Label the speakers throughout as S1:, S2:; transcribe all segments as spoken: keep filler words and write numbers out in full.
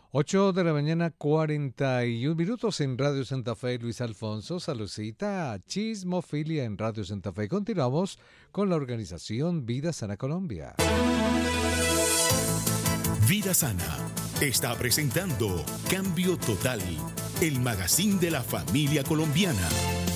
S1: Ocho de la mañana, cuarenta y un minutos en Radio Santa Fe. Luis Alfonso, saludcita, chismofilia en Radio Santa Fe. Continuamos con la organización Vida Sana Colombia.
S2: Vida Sana está presentando Cambio Total, el magazine de la familia colombiana.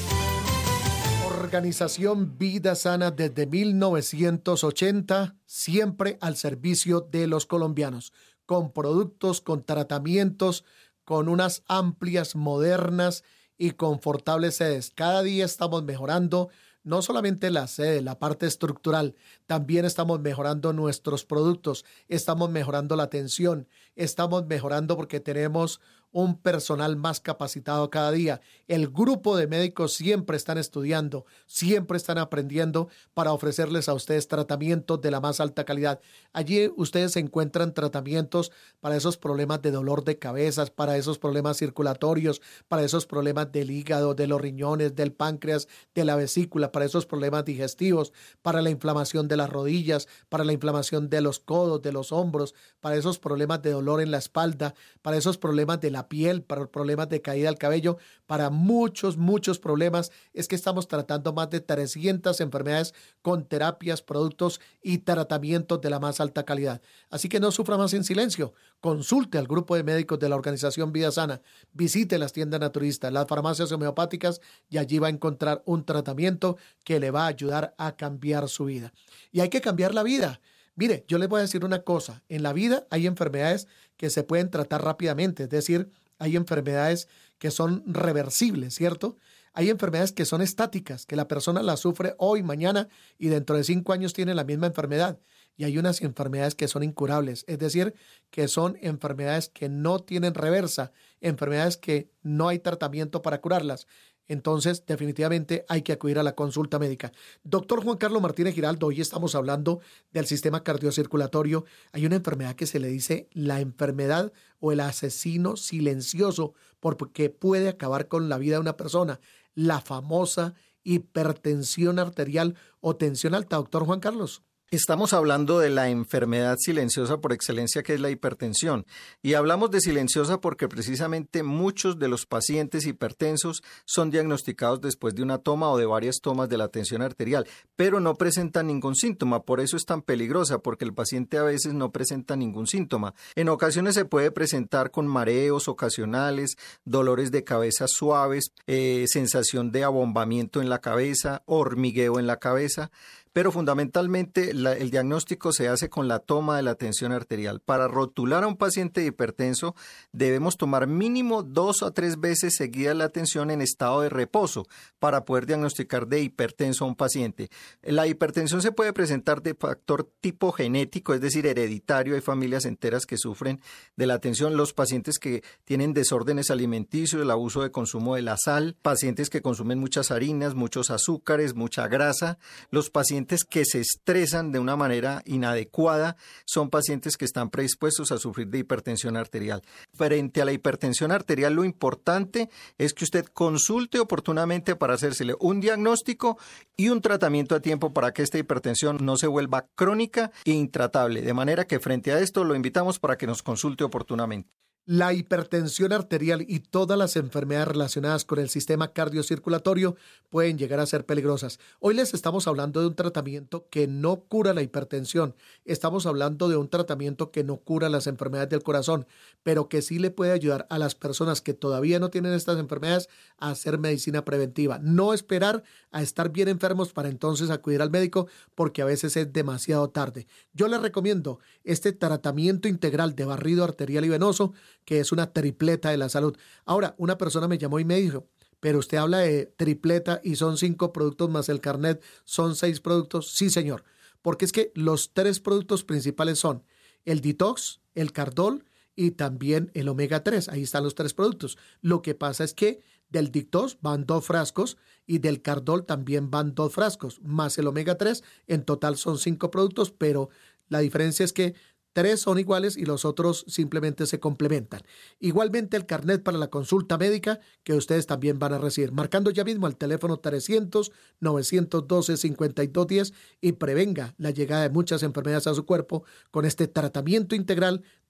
S3: Organización Vida Sana desde mil novecientos ochenta, siempre al servicio de los colombianos, con productos, con tratamientos, con unas amplias, modernas y confortables sedes. Cada día estamos mejorando no solamente la sede, la parte estructural, también estamos mejorando nuestros productos, estamos mejorando la atención, estamos mejorando porque tenemos un personal más capacitado cada día. El grupo de médicos siempre están estudiando, siempre están aprendiendo para ofrecerles a ustedes tratamientos de la más alta calidad. Allí ustedes encuentran tratamientos para esos problemas de dolor de cabezas, para esos problemas circulatorios, para esos problemas del hígado, de los riñones, del páncreas, de la vesícula, para esos problemas digestivos, para la inflamación de las rodillas, para la inflamación de los codos, de los hombros, para esos problemas de dolor en la espalda, para esos problemas de la piel, para problemas de caída del cabello, para muchos, muchos problemas. Es que estamos tratando más de trescientas enfermedades con terapias, productos y tratamientos de la más alta calidad. Así que no sufra más en silencio. Consulte al grupo de médicos de la organización Vida Sana. Visite las tiendas naturistas, las farmacias homeopáticas y allí va a encontrar un tratamiento que le va a ayudar a cambiar su vida. Y hay que cambiar la vida. Mire, yo les voy a decir una cosa. En la vida hay enfermedades que se pueden tratar rápidamente, es decir, hay enfermedades que son reversibles, ¿cierto? Hay enfermedades que son estáticas, que la persona las sufre hoy, mañana y dentro de cinco años tiene la misma enfermedad. Y hay unas enfermedades que son incurables, es decir, que son enfermedades que no tienen reversa, enfermedades que no hay tratamiento para curarlas. Entonces, definitivamente hay que acudir a la consulta médica. Doctor Juan Carlos Martínez Giraldo, hoy estamos hablando del sistema cardiocirculatorio. Hay una enfermedad que se le dice la enfermedad o el asesino silencioso porque puede acabar con la vida de una persona. La famosa hipertensión arterial o tensión alta. Doctor Juan Carlos.
S4: Estamos hablando de la enfermedad silenciosa por excelencia que es la hipertensión y hablamos de silenciosa porque precisamente muchos de los pacientes hipertensos son diagnosticados después de una toma o de varias tomas de la tensión arterial, pero no presentan ningún síntoma, por eso es tan peligrosa porque el paciente a veces no presenta ningún síntoma. En ocasiones se puede presentar con mareos ocasionales, dolores de cabeza suaves, eh, sensación de abombamiento en la cabeza, hormigueo en la cabeza. Pero fundamentalmente la, el diagnóstico se hace con la toma de la tensión arterial. Para rotular a un paciente hipertenso debemos tomar mínimo dos o tres veces seguida la tensión en estado de reposo para poder diagnosticar de hipertenso a un paciente. La hipertensión se puede presentar de factor tipo genético, es decir, hereditario. Hay familias enteras que sufren de la tensión. Los pacientes que tienen desórdenes alimenticios, el abuso de consumo de la sal, pacientes que consumen muchas harinas, muchos azúcares, mucha grasa, los pacientes que se estresan de una manera inadecuada son pacientes que están predispuestos a sufrir de hipertensión arterial. Frente a la hipertensión arterial, lo importante es que usted consulte oportunamente para hacérsele un diagnóstico y un tratamiento a tiempo para que esta hipertensión no se vuelva crónica e intratable. De manera que frente a esto lo invitamos para que nos consulte oportunamente.
S3: La hipertensión arterial y todas las enfermedades relacionadas con el sistema cardiocirculatorio pueden llegar a ser peligrosas. Hoy les estamos hablando de un tratamiento que no cura la hipertensión. Estamos hablando de un tratamiento que no cura las enfermedades del corazón, pero que sí le puede ayudar a las personas que todavía no tienen estas enfermedades a hacer medicina preventiva. No esperar a estar bien enfermos para entonces acudir al médico porque a veces es demasiado tarde. Yo les recomiendo este tratamiento integral de barrido arterial y venoso, que es una tripleta de la salud. Ahora, una persona me llamó y me dijo, pero usted habla de tripleta y son cinco productos más el carnet, son seis productos. Sí, señor, porque es que los tres productos principales son el detox, el cardol y también el omega tres. Ahí están los tres productos. Lo que pasa es que del detox van dos frascos y del cardol también van dos frascos, más el omega tres. En total son cinco productos, pero la diferencia es que tres son iguales y los otros simplemente se complementan. Igualmente el carnet para la consulta médica que ustedes también van a recibir. Marcando ya mismo al teléfono trescientos, novecientos doce, cincuenta y dos diez y prevenga la llegada de muchas enfermedades a su cuerpo con este tratamiento integral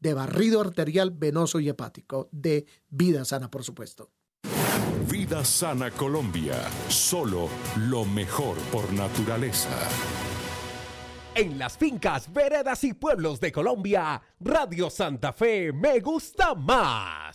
S3: de barrido arterial, venoso y hepático, de Vida Sana, por supuesto.
S2: Vida Sana Colombia, solo lo mejor por naturaleza.
S5: En las fincas, veredas y pueblos de Colombia, Radio Santa Fe me gusta más.